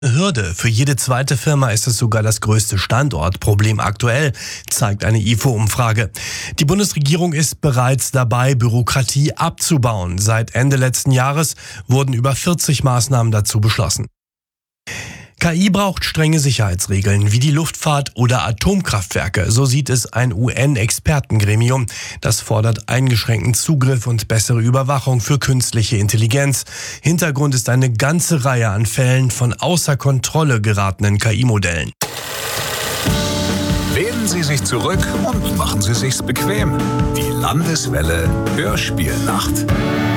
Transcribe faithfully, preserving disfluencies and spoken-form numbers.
Hürde. Für jede zweite Firma ist es sogar das größte Standortproblem aktuell, zeigt eine I F O-Umfrage. Die Bundesregierung ist bereits dabei, Bürokratie abzubauen. Seit Ende letzten Jahres wurden über vierzig Maßnahmen dazu beschlossen. K I braucht strenge Sicherheitsregeln wie die Luftfahrt oder Atomkraftwerke. So sieht es ein U N-Expertengremium. Das fordert eingeschränkten Zugriff und bessere Überwachung für künstliche Intelligenz. Hintergrund ist eine ganze Reihe an Fällen von außer Kontrolle geratenen K I-Modellen. Lehnen Sie sich zurück und machen Sie sich's bequem. Die Landeswelle Hörspielnacht.